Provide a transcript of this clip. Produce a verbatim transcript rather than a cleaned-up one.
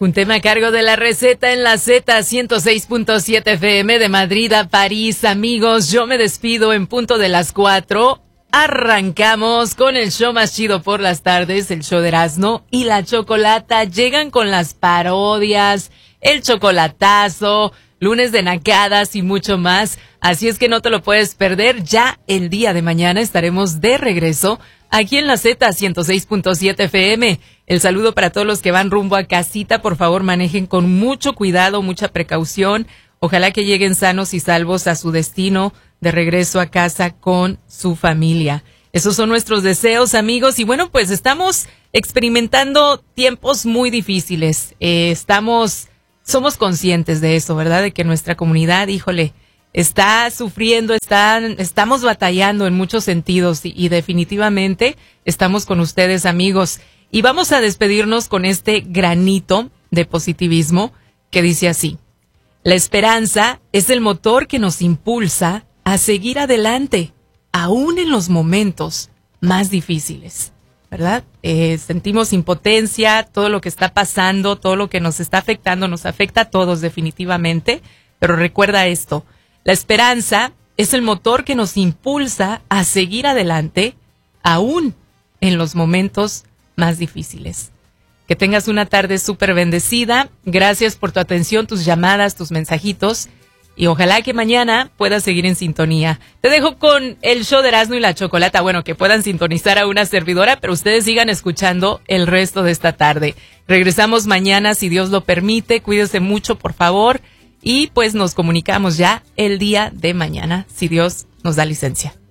Un tema a cargo de La Receta en la Z ciento seis punto siete F M de Madrid a París. Amigos, yo me despido en punto de las cuatro. Arrancamos con el show más chido por las tardes, el show de Erasmo y la Chocolata. Llegan con las parodias, el chocolatazo, lunes de nacadas y mucho más. Así es que no te lo puedes perder. Ya el día de mañana estaremos de regreso aquí en la Z ciento seis punto siete F M. El saludo para todos los que van rumbo a casita. Por favor, manejen con mucho cuidado, mucha precaución. Ojalá que lleguen sanos y salvos a su destino, de regreso a casa con su familia. Esos son nuestros deseos, amigos. Y bueno, pues estamos experimentando tiempos muy difíciles. Eh, estamos, somos conscientes de eso, ¿verdad? De que nuestra comunidad, híjole, está sufriendo, están, estamos batallando en muchos sentidos y, y definitivamente estamos con ustedes, amigos. Y vamos a despedirnos con este granito de positivismo que dice así: la esperanza es el motor que nos impulsa a seguir adelante, aún en los momentos más difíciles, ¿verdad? Eh, sentimos impotencia, todo lo que está pasando, todo lo que nos está afectando, nos afecta a todos definitivamente, pero recuerda esto: la esperanza es el motor que nos impulsa a seguir adelante, aún en los momentos más difíciles. Que tengas una tarde súper bendecida. Gracias por tu atención, tus llamadas, tus mensajitos. Y ojalá que mañana puedas seguir en sintonía. Te dejo con el show de Erasmo y la Chocolata. Bueno, que puedan sintonizar a una servidora, pero ustedes sigan escuchando el resto de esta tarde. Regresamos mañana, si Dios lo permite. Cuídense mucho, por favor. Y pues nos comunicamos ya el día de mañana, si Dios nos da licencia.